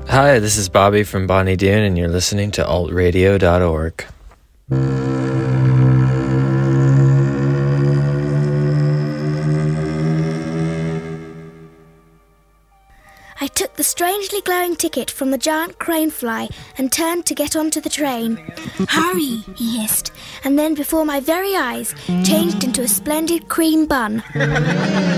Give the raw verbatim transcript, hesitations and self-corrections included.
Hi, this is Bobby from Bonnie Doon, and you're listening to alt radio dot org. I took the strangely glowing ticket from the giant crane fly and turned to get onto the train. "Hurry," he hissed, and then before my very eyes changed into a splendid cream bun.